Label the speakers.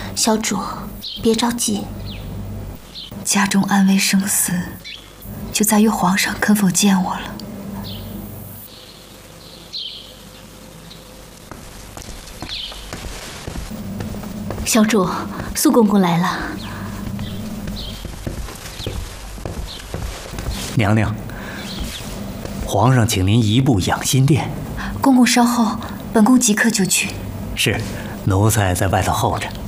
Speaker 1: 小主，别着急。
Speaker 2: 家中安危生死，就在于皇上肯否见我了。
Speaker 1: 小主，苏公公来了。
Speaker 3: 娘娘，皇上请您移步养心殿。
Speaker 2: 公公稍后，本宫即刻就去。
Speaker 3: 是，奴才在外头候着。